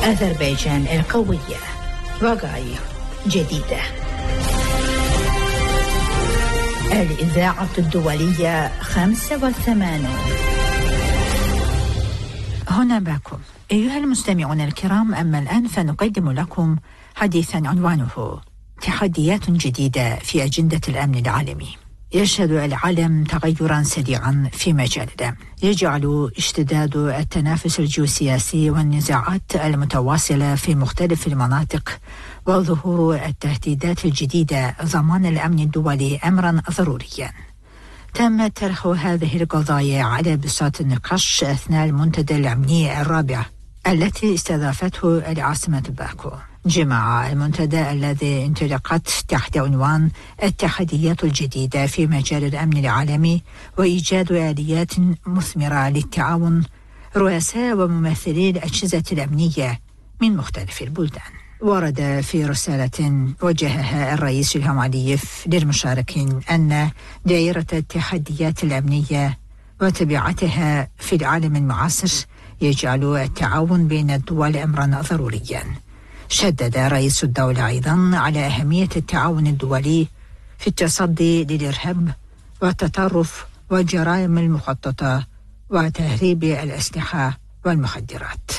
أذربيجان القوية، وقائع جديدة. الإذاعة الدولية 85. هنا باكو. أيها المستمعون الكرام، أما الآن فنقدم لكم حديثا عنوانه تحديات جديدة في أجندة الأمن العالمي. يشهد العالم تغيرا سريعا في مجال الأمن، يجعل اشتداد التنافس الجيوسياسي والنزاعات المتواصلة في مختلف المناطق وظهور التهديدات الجديدة ضمان الأمن الدولي أمرا ضروريا. تم طرح هذه القضايا على بساط النقاش أثناء المنتدى الأمني الرابع التي استضافته العاصمة باكو. جمع المنتدى الذي انطلقت تحت عنوان التحديات الجديدة في مجال الأمن العالمي وإيجاد آليات مثمرة للتعاون رؤساء وممثلي الأجهزة الأمنية من مختلف البلدان. ورد في رسالة وجهها الرئيس إلهام علييف للمشاركين أن دائرة التحديات الأمنية وتبعاتها في العالم المعاصر يجعل التعاون بين الدول أمرا ضروريا. شدد رئيس الدولة أيضا على أهمية التعاون الدولي في التصدي للإرهاب والتطرف والجرائم المخططة وتهريب الأسلحة والمخدرات.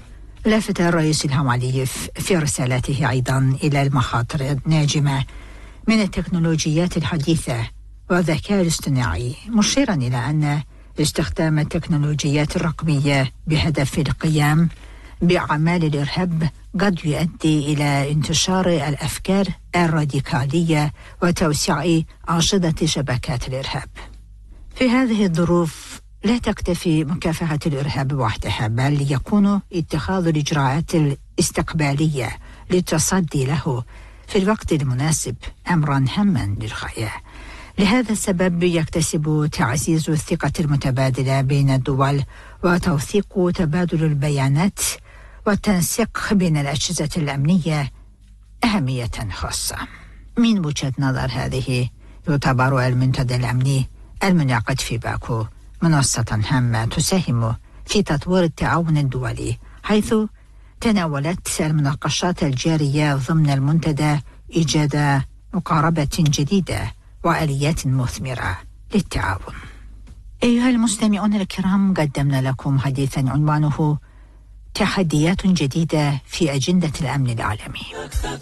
لفت الرئيس إلهام علييف في رسالته أيضا إلى المخاطر الناجمة من التكنولوجيات الحديثة والذكاء الاصطناعي، مشيرا إلى أن استخدام التكنولوجيات الرقمية بهدف القيام بأعمال الإرهاب قد يؤدي إلى انتشار الأفكار الراديكالية وتوسيع أنشطة شبكات الإرهاب. في هذه الظروف لا تكتفي مكافحة الإرهاب وحدها، بل يكون اتخاذ الإجراءات الاستقبالية للتصدي له في الوقت المناسب أمرا هاما للغاية. لهذا السبب يكتسب تعزيز الثقة المتبادلة بين الدول وتوثيق تبادل البيانات والتنسيق بين الأجهزة الأمنية أهمية خاصة. من وجهة نظر هذه يعتبر المنتدى الأمني المنعقد في باكو منصة هامة تساهم في تطوير التعاون الدولي، حيث تناولت المناقشات الجارية ضمن المنتدى إيجاد مقاربة جديدة وآليات مثمرة للتعاون. أيها المستمعون الكرام، قدمنا لكم حديثا عنوانه تحديات جديدة في أجندة الأمن العالمي.